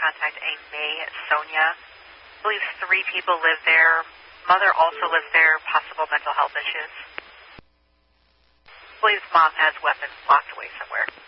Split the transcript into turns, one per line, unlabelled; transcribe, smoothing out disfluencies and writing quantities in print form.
contact a May Sonia. I believe 3 people live there. Mother also lives there, possible mental health issues. I believe mom has weapons locked away somewhere.